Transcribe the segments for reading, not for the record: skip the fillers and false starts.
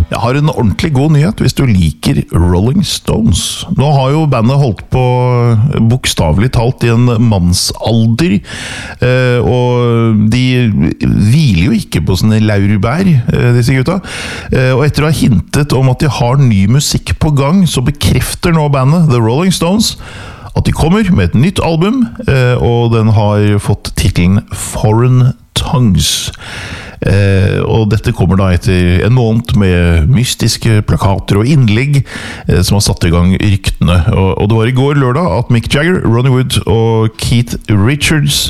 Jeg har en ordentlig god nyhet hvis du liker Rolling Stones. Nå har jo bandet holdt på bokstavelig talt i en mannsalder, og de hviler jo ikke på sånne laurbær, disse gutta. Og etter å ha hintet om at de har ny musikk på gang, så bekrefter nå bandet The Rolling Stones at de kommer med et nytt album, og den har fått titelen Foreign Tongues. Og dette kommer da etter en måned med mystiske plakater og innlegg som har satt i gang ryktene. Og det var i går lørdag at Mick Jagger, Ronnie Wood og Keith Richards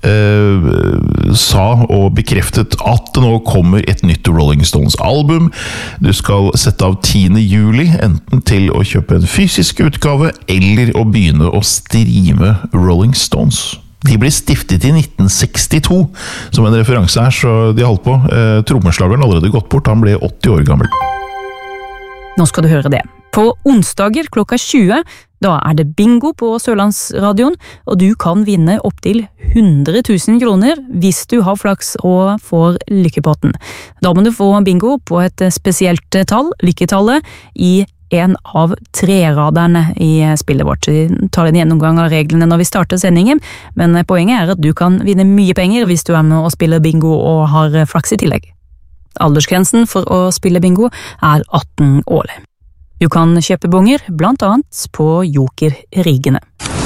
sa og bekreftet at det nå kommer et nytt Rolling Stones album. Du skal sette av 10. juli enten til å kjøpe en fysisk utgave eller å begynne å streame Rolling Stones. De ble stiftet i 1962, som en referanse her, så de holdt på. Trommeslageren allerede gått bort, han ble 80 år gammel. Nå skal du høre det. På onsdager klokka 20, da er det bingo på Sørlandsradioen, og du kan vinne opp til 100 000 kroner hvis du har flaks og får lykkepotten. Da må du få bingo på et spesielt tall, lykketallet, i en av 3-raderne i spillet vårt. Vi tar en gjennomgang av reglene når vi starter sendingen, men poenget er at du kan vinne mye penger hvis du er med og spiller bingo og har flaks i tillegg. Aldersgrensen for å spille bingo er 18 år. Du kan kjøpe bonger, blant annet på Joker-rigene.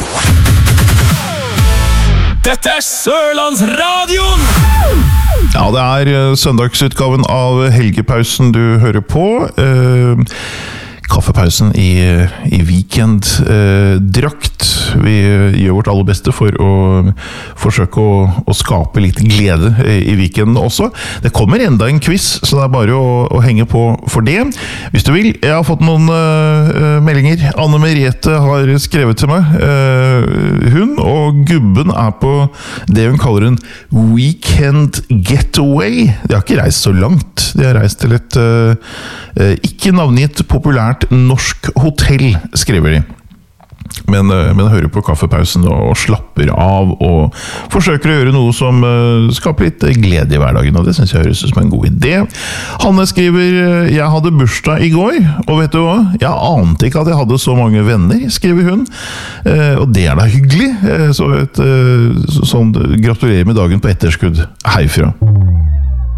Dette er Sørlandsradioen! Ja, det er søndagsutgaven av Helgepausen du hører på. Kaffepausen i weekenddrakt. Vi gjør vårt aller beste for å forsøke å skape litt glede i weekenden også. Det kommer enda en quiz, så det er bare å henge på for det. Hvis du vil, jeg har fått noen meldinger. Anne Merete har skrevet til meg. Hun og gubben er på det hun kaller en weekend getaway. De har ikke reist så langt. De har reist til et ikke navngitt populært norsk hotell, skriver de. Men hører på kaffepausen og slapper av og forsøker å gjøre noe som skaper litt glede i hverdagen, og det synes jeg høres ut som en god idé. Hanne skriver, jeg hadde bursdag i går, og vet du hva? Jeg ante ikke at jeg hadde så mange venner, skriver hun. Og det er da hyggelig, så gratulerer med dagen på etterskudd herfra.